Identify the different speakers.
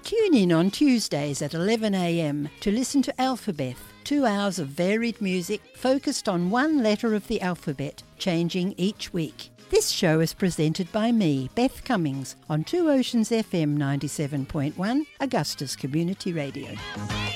Speaker 1: Tune in on Tuesdays at 11 a.m. to listen to Alphabet, 2 hours of varied music focused on one letter of the alphabet, changing each week. This show is presented by me, Beth Cummings, on 2 Oceans FM 97.1, Augusta's Community Radio.